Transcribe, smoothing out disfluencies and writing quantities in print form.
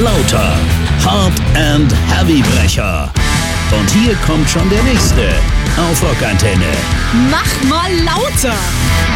lauter. Hard and Heavybrecher. Und hier kommt schon der nächste auf Rockantenne. Mach mal lauter!